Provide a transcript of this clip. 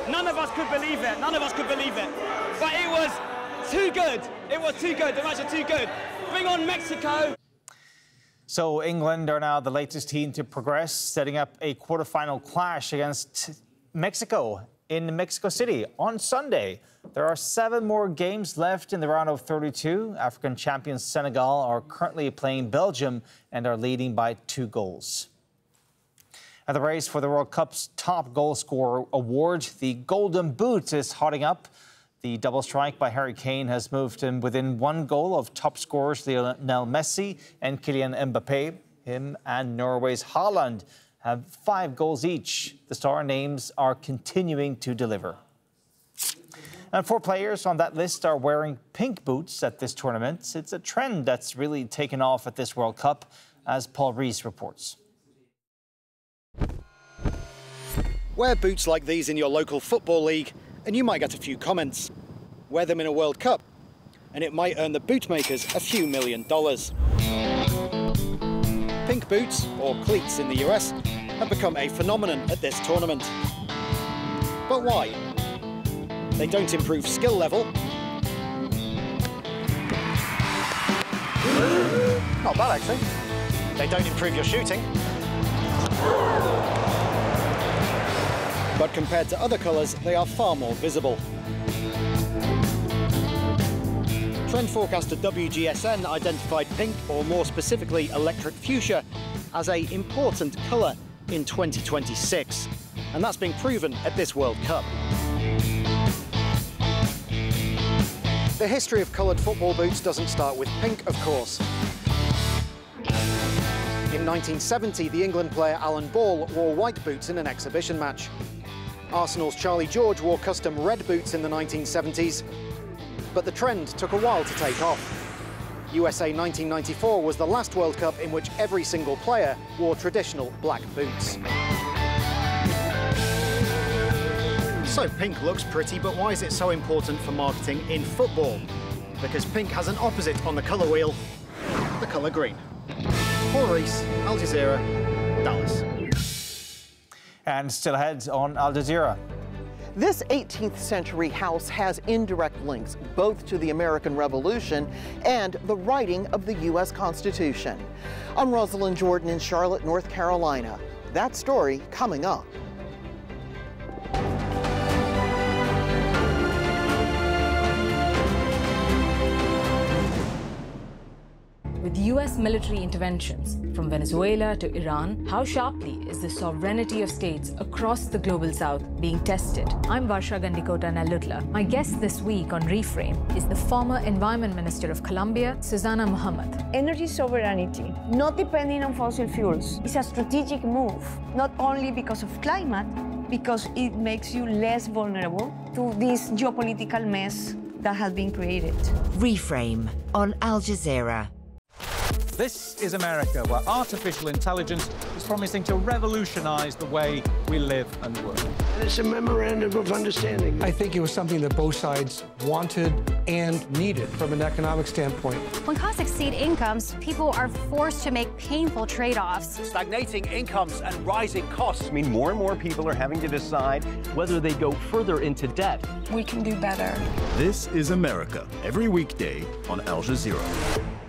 None of us could believe it. None of us could believe it. But it was too good. It was too good. The match was too good. Bring on Mexico. So England are now the latest team to progress, setting up a quarterfinal clash against Mexico in Mexico City on Sunday. There are 7 more games left in the round of 32. African champions Senegal are currently playing Belgium and are leading by 2 goals. At the race for the World Cup's top goal scorer award, the Golden Boot is hotting up. The double strike by Harry Kane has moved him within 1 goal of top scorers Lionel Messi and Kylian Mbappé. Him and Norway's Haaland have 5 goals each. The star names are continuing to deliver. And 4 players on that list are wearing pink boots at this tournament. It's a trend that's really taken off at this World Cup, as Paul Rees reports. Wear boots like these in your local football league and you might get a few comments. Wear them in a World Cup and it might earn the bootmakers a few $1 million. Pink boots, or cleats in the US, have become a phenomenon at this tournament. But why? They don't improve skill level. Not bad, actually. They don't improve your shooting. But compared to other colours, they are far more visible. Trend forecaster WGSN identified pink, or more specifically electric fuchsia, as an important colour in 2026. And that's being proven at this World Cup. The history of coloured football boots doesn't start with pink, of course. In 1970, the England player Alan Ball wore white boots in an exhibition match. Arsenal's Charlie George wore custom red boots in the 1970s, but the trend took a while to take off. USA 1994 was the last World Cup in which every single player wore traditional black boots. So pink looks pretty, but why is it so important for marketing in football? Because pink has an opposite on the colour wheel, the colour green. Paul Rees, Al Jazeera, Dallas. And still ahead on Al Jazeera. This 18th century house has indirect links both to the American Revolution and the writing of the U.S. Constitution. I'm Rosalind Jordan in Charlotte, North Carolina. That story coming up. With U.S. military interventions from Venezuela to Iran, how sharply is the sovereignty of states across the global south being tested? I'm Varsha Gandikota Nallutla. My guest this week on Reframe is the former Environment Minister of Colombia, Susana Muhammad. Energy sovereignty, not depending on fossil fuels, is a strategic move, not only because of climate, because it makes you less vulnerable to this geopolitical mess that has been created. Reframe on Al Jazeera. This is America, where artificial intelligence is promising to revolutionize the way we live and work. It's a memorandum of understanding. I think it was something that both sides wanted and needed from an economic standpoint. When costs exceed incomes, people are forced to make painful trade-offs. Stagnating incomes and rising costs mean more and more people are having to decide whether they go further into debt. We can do better. This is America, every weekday on Al Jazeera.